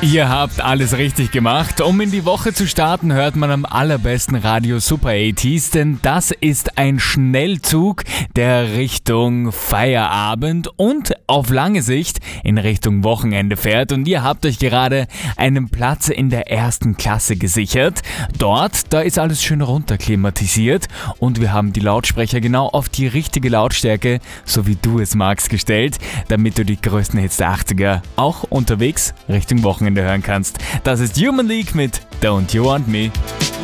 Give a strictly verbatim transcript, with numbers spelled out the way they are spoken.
Ihr habt alles richtig gemacht. Um in die Woche zu starten, hört man am allerbesten Radio Super achtziger, denn das ist ein Schnellzug, der Richtung Feierabend und auf lange Sicht in Richtung Wochenende fährt. Und ihr habt euch gerade einen Platz in der ersten Klasse gesichert. Dort, da ist alles schön runterklimatisiert und wir haben die Lautsprecher genau auf die richtige Lautstärke, so wie du es magst, gestellt, damit du die größten Hits der achtziger auch unterwegs Richtung Wochenende hören kannst. Das ist Human League mit Don't You Want Me.